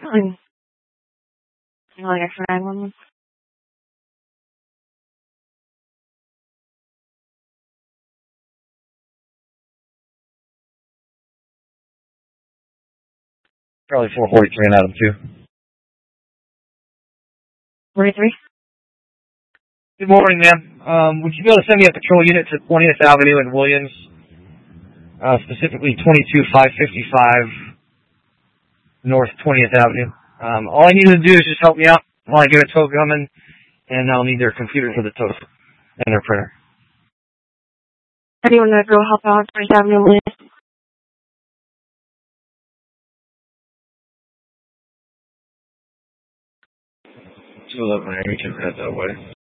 Like for 911. Charlie 443 and Adam 2. 43. Good morning, ma'am. Would you be able to send me a patrol unit to 20th Avenue in Williams, specifically 22555 North 20th Avenue? All I need to do is just help me out while I get a tow coming, and I'll need their computer for the tow and their printer. How do you want to go help out 20th Avenue, Williams? 211, I can head that way.